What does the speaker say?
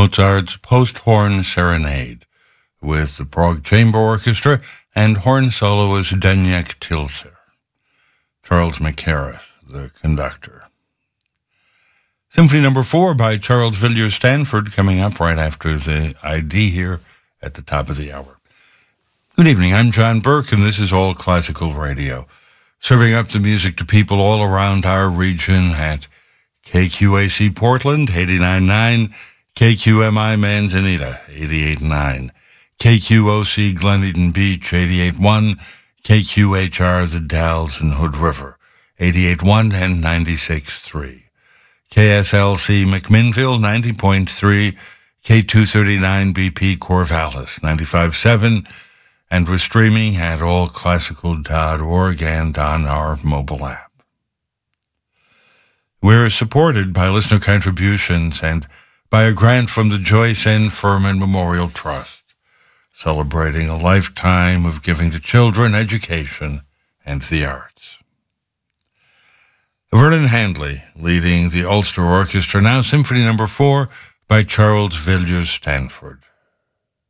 Mozart's Post-Horn Serenade with the Prague Chamber Orchestra and horn soloist Zdeněk Tilser. Charles McCarrath, the conductor. Symphony No. 4 by Charles Villiers-Stanford coming up right after the ID here at the top of the hour. Good evening, I'm John Burke, and this is All Classical Radio, serving up the music to people all around our region at KQAC Portland, 89.9, KQMI Manzanita, 88.9, KQOC Glen Eden Beach, 88.1, KQHR The Dalles and Hood River, 88.1 and 96.3, KSLC McMinnville, 90.3, K239 BP Corvallis, 95.7, and we're streaming at allclassical.org and on our mobile app. We're supported by listener contributions and by a grant from the Joyce N. Furman Memorial Trust, celebrating a lifetime of giving to children, education, and the arts. Vernon Handley leading the Ulster Orchestra, now Symphony No. 4 by Charles Villiers-Stanford.